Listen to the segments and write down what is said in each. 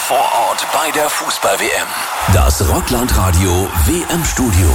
vor Ort bei der Fußball-WM. Das Rockland-Radio WM-Studio.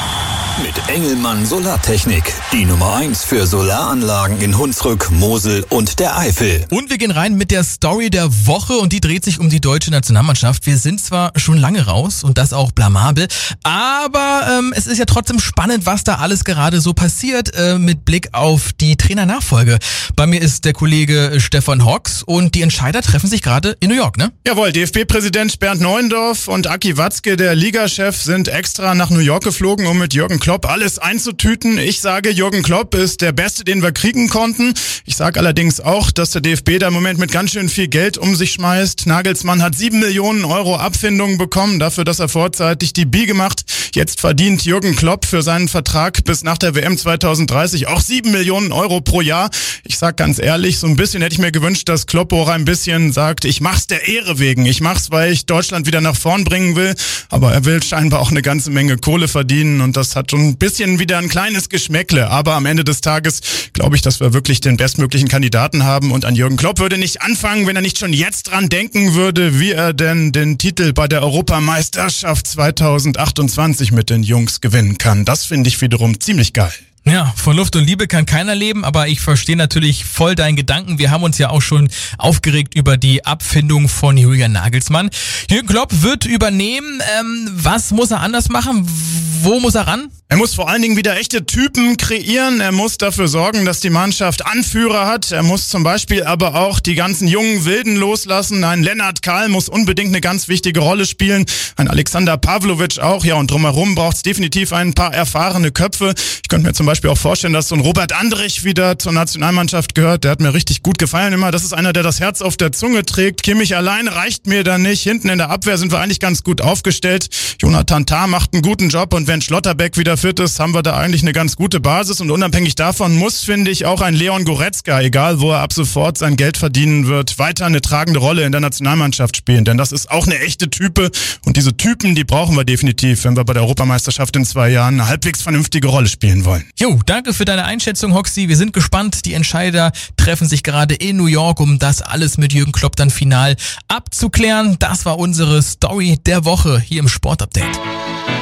Mit Engelmann Solartechnik. Die Nummer 1 für Solaranlagen in Hunsrück, Mosel und der Eifel. Und wir gehen rein mit der Story der Woche und die dreht sich um die deutsche Nationalmannschaft. Wir sind zwar schon lange raus und das auch blamabel, aber es ist ja trotzdem spannend, was da alles gerade so passiert mit Blick auf die Trainernachfolge. Bei mir ist der Kollege Stefan Hocks und die Entscheider treffen sich gerade in New York, ne? Jawohl, DFB-Präsident Bernd Neuendorf und Aki Watzke, der Ligachef, sind extra nach New York geflogen, um mit Jürgen Klopp alles einzutüten. Ich sage, Jürgen Klopp ist der Beste, den wir kriegen konnten. Ich sage allerdings auch, dass der DFB da im Moment mit ganz schön viel Geld um sich schmeißt. Nagelsmann hat 7 Millionen Euro Abfindung bekommen, dafür, dass er vorzeitig die Biege macht. Jetzt verdient Jürgen Klopp für seinen Vertrag bis nach der WM 2030 auch 7 Millionen Euro pro Jahr. Ich sag ganz ehrlich, so ein bisschen hätte ich mir gewünscht, dass Klopp auch ein bisschen sagt, ich mach's der Ehre wegen. Ich mach's, weil ich Deutschland wieder nach vorn bringen will. Aber er will scheinbar auch eine ganze Menge Kohle verdienen und das hat schon ein bisschen wieder ein kleines Geschmäckle. Aber am Ende des Tages glaube ich, dass wir wirklich den bestmöglichen Kandidaten haben und an Jürgen Klopp würde nicht anfangen, wenn er nicht schon jetzt dran denken würde, wie er denn den Titel bei der Europameisterschaft 2028 mit den Jungs gewinnen kann. Das finde ich wiederum ziemlich geil. Ja, von Luft und Liebe kann keiner leben, aber ich verstehe natürlich voll deinen Gedanken. Wir haben uns ja auch schon aufgeregt über die Abfindung von Julian Nagelsmann. Jürgen Klopp wird übernehmen. Was muss er anders machen? Wo muss er ran? Er muss vor allen Dingen wieder echte Typen kreieren. Er muss dafür sorgen, dass die Mannschaft Anführer hat. Er muss zum Beispiel aber auch die ganzen jungen Wilden loslassen. Ein Lennart Kahl muss unbedingt eine ganz wichtige Rolle spielen. Ein Alexander Pavlovic auch. Ja, und drumherum braucht es definitiv ein paar erfahrene Köpfe. Ich könnte mir zum Beispiel auch vorstellen, dass so ein Robert Andrich wieder zur Nationalmannschaft gehört. Der hat mir richtig gut gefallen immer. Das ist einer, der das Herz auf der Zunge trägt. Kimmich allein reicht mir da nicht. Hinten in der Abwehr sind wir eigentlich ganz gut aufgestellt. Jonathan Tah macht einen guten Job und wenn Schlotterbeck wieder fit ist, haben wir da eigentlich eine ganz gute Basis und unabhängig davon muss, finde ich, auch ein Leon Goretzka, egal wo er ab sofort sein Geld verdienen wird, weiter eine tragende Rolle in der Nationalmannschaft spielen, denn das ist auch eine echte Type und diese Typen, die brauchen wir definitiv, wenn wir bei der Europameisterschaft in 2 Jahren eine halbwegs vernünftige Rolle spielen wollen. Jo, danke für deine Einschätzung, Hoxie. Wir sind gespannt. Die Entscheider treffen sich gerade in New York, um das alles mit Jürgen Klopp dann final abzuklären. Das war unsere Story der Woche hier im Sportupdate.